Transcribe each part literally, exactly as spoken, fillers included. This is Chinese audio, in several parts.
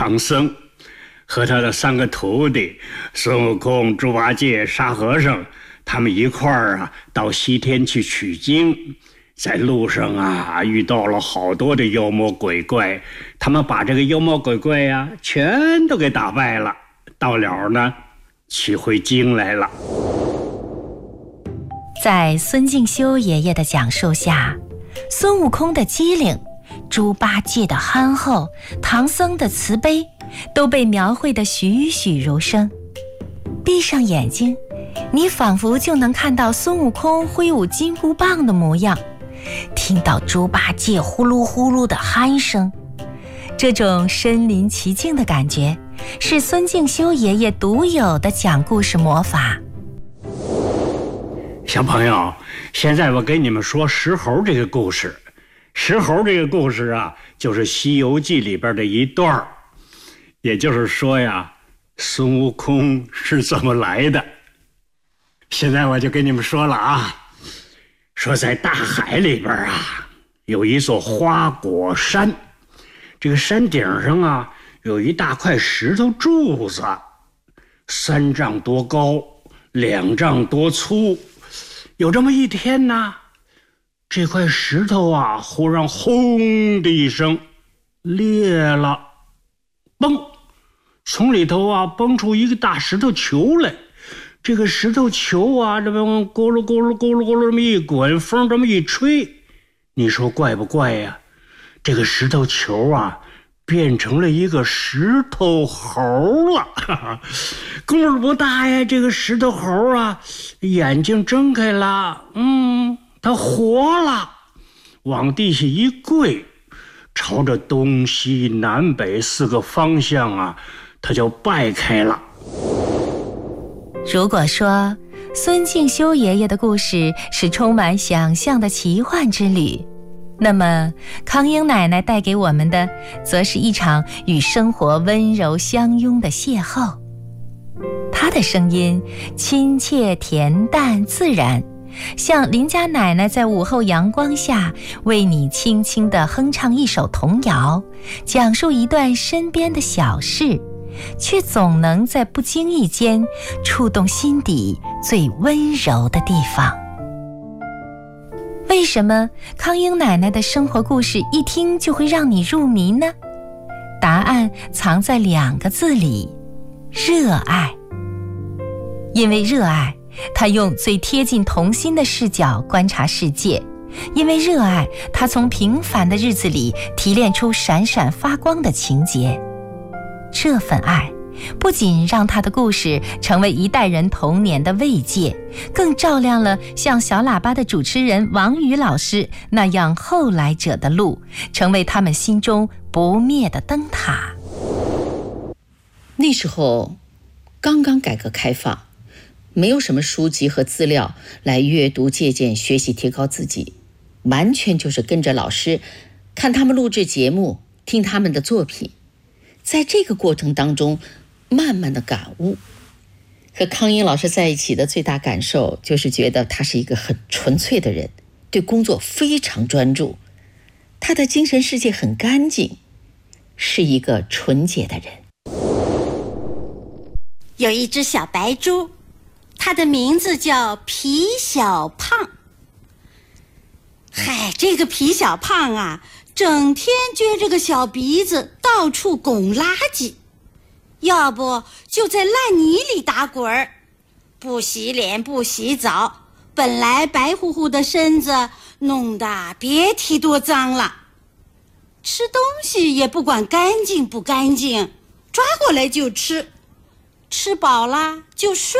唐僧和他的三个徒弟孙悟空、猪八戒、沙和尚，他们一块儿啊到西天去取经。在路上啊遇到了好多的妖魔鬼怪，他们把这个妖魔鬼怪呀、啊、全都给打败了，到了呢取回经来了。 在孙敬修爷爷的讲述下，孙悟空的机灵，猪八戒的憨厚，唐僧的慈悲，都被描绘得栩栩如生。闭上眼睛，你仿佛就能看到孙悟空挥舞金箍棒的模样，听到猪八戒呼噜呼噜的鼾声。这种身临其境的感觉，是孙敬修爷爷独有的讲故事魔法。 小朋友，现在我给你们说石猴这个故事。石猴这个故事啊，就是《西游记》里边的一段，也就是说呀，孙悟空是怎么来的。现在我就给你们说了啊，说在大海里边啊，有一座花果山，这个山顶上啊，有一大块石头柱子，三丈多高，两丈多粗。有这么一天呢，这块石头啊，忽然轰的一声裂了，嘣，从里头啊蹦出一个大石头球来。这个石头球啊，这么咕噜咕噜咕噜咕噜这么一滚，风这么一吹，你说怪不怪呀？这个石头球啊，变成了一个石头猴了。功夫不大呀，这个石头猴啊，眼睛睁开了，嗯，它活了，往地下一跪，朝着东西南北四个方向啊，它就拜开了。 如果说孙敬修爷爷的故事是充满想象的奇幻之旅，那么康英奶奶带给我们的则是一场与生活温柔相拥的邂逅。她的声音亲切恬淡自然，像邻家奶奶在午后阳光下为你轻轻地哼唱一首童谣，讲述一段身边的小事，却总能在不经意间触动心底最温柔的地方。为什么康英奶奶的生活故事一听就会让你入迷呢？答案藏在两个字里：热爱。因为热爱，她用最贴近童心的视角观察世界；因为热爱，她从平凡的日子里提炼出闪闪发光的情节。这份爱不仅让他的故事成为一代人童年的慰藉，更照亮了像小喇叭的主持人王宇老师那样后来者的路，成为他们心中不灭的灯塔。 那时候刚刚改革开放，没有什么书籍和资料来阅读借鉴学习提高自己，完全就是跟着老师看他们录制节目，听他们的作品。在这个过程当中慢慢的感悟。和康英老师在一起的最大感受就是觉得他是一个很纯粹的人，对工作非常专注，他的精神世界很干净，是一个纯洁的人。 有一只小白猪，它的名字叫皮小胖。嗨，这个皮小胖啊，整天撅着个小鼻子到处拱垃圾，要不就在烂泥里打滚儿，不洗脸不洗澡，本来白乎乎的身子弄得别提多脏了。吃东西也不管干净不干净，抓过来就吃，吃饱了就睡。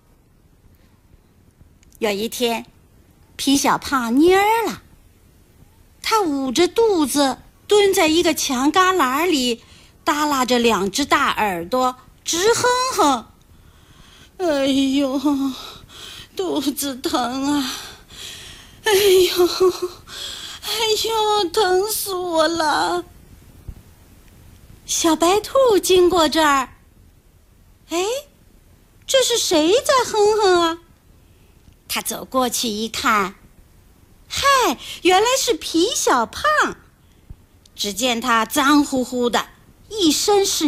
有一天，皮小胖蔫儿了，他捂着肚子蹲在一个墙旮旯里，耷拉着两只大耳朵直哼哼。哎呦，肚子疼啊，哎呦哎呦，疼死我了。小白兔经过这儿，哎，这是谁在哼哼啊？他走过去一看，嗨，原来是皮小胖。只见他脏乎乎的，一身是